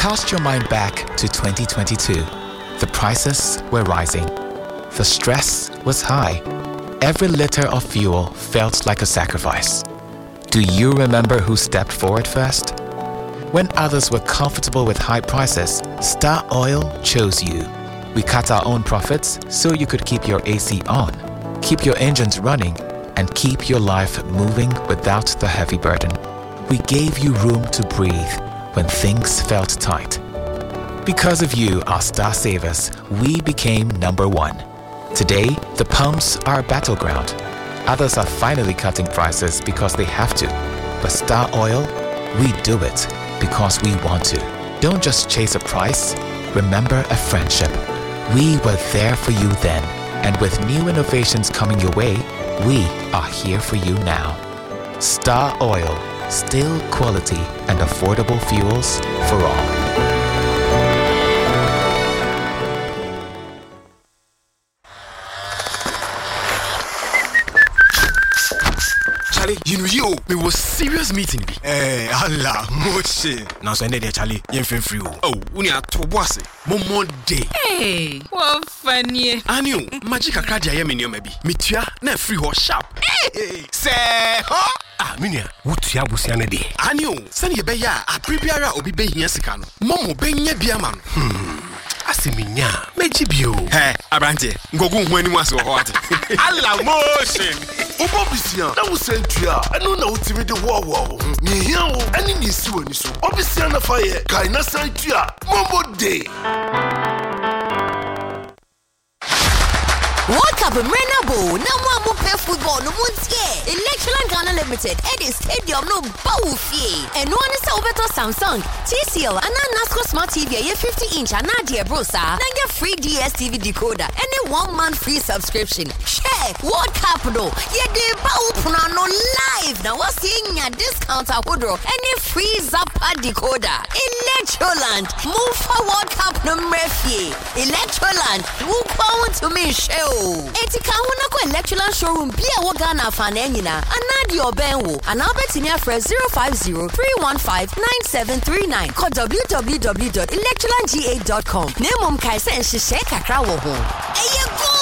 Cast your mind back to 2022. The prices were rising. The stress was high. Every liter of fuel felt like a sacrifice. Do you remember who stepped forward first? When others were comfortable with high prices, Star Oil chose you. We cut our own profits so you could keep your AC on, keep your engines running, and keep your life moving without the heavy burden. We gave you room to breathe when things felt tight. Because of you, our Star Savers, we became number one. Today, the pumps are a battleground. Others are finally cutting prices because they have to. But Star Oil, we do it because we want to. Don't just chase a price, remember a friendship. We were there for you then, and with new innovations coming your way, we are here for you now. Star Oil, still quality and affordable fuels for all. Charlie, you know we was serious meeting. Allah, Moche. Now send it there, Charlie. You free. Oh, we are to boss. More day. Hey, what funny. Anio, magic a card I maybe. Mitia, na free or sharp. Hey, say, huh? Ah, Minia, what ya was yana day. Anio, send your beya, a prepare or be Yasican. Momo Benya Biaman. Asiminya, Mejibio. Hey, Abante, go when you was what? Allah, motion. Obobisia, that was sent to ya. I don't know what to the war. Nihao, any nisu and so. Obisia na fire, Kaina sent to ya. Mombo day. World Cup Renabo, no more play football, no one's here. Electron Ghana Limited, Eddie Stadium, no Bowfie. And one is over to Samsung, TCL, and a NASCO Smart TV, a 50-inch, and Nadia Brosa, and your free DSTV decoder, and a 1 month free subscription. Share World Cup, no, yeah, they bow no live. Now, what's seeing a discount at Woodrow, and a free Zappa decoder. Electroland, move for World Cup no Murphy. Electroland, move on to me, show. Etika huna ko Electroland showroom bia wo Ghana afane nyina anadi obenwo anabetinia for 050-315-9739 call www.electrolandga.com. Nemom kai se nhye kakra wo ho. Eye go